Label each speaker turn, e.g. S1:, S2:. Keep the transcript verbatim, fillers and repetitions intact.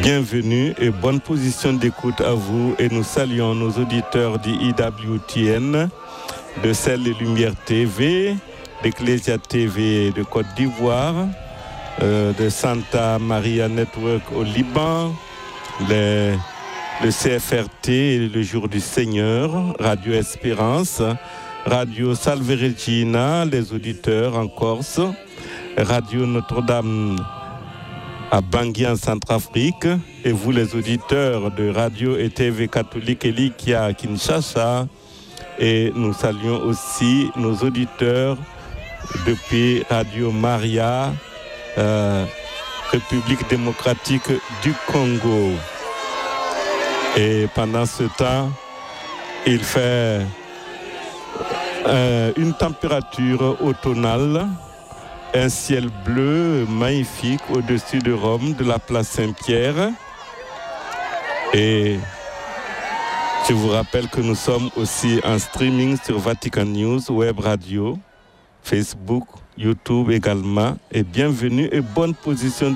S1: Bienvenue et bonne position d'écoute à vous et nous saluons nos auditeurs du I W T N, de Celle et Lumière T V, d'Ecclesia T V de Côte d'Ivoire, euh, de Santa Maria Network au Liban, les, le C F R T, le Jour du Seigneur, Radio Espérance, Radio Salve Regina, les auditeurs en Corse, Radio Notre-Dame à Bangui en Centrafrique, et vous les auditeurs de Radio et T V catholique Elikia à Kinshasa, et nous saluons aussi nos auditeurs depuis Radio Maria, euh, République démocratique du Congo. Et pendant ce temps, il fait euh, une température automnale, un ciel bleu magnifique au-dessus de Rome, de la place Saint-Pierre. Et je vous rappelle que nous sommes aussi en streaming sur Vatican News, Web Radio, Facebook, YouTube également. Et bienvenue et bonne position